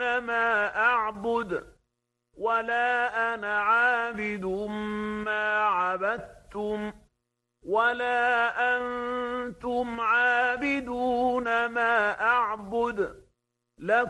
ما أعبد ولا أنا عابد ما عبدتم ولا أنتم عابدون ما أعبد.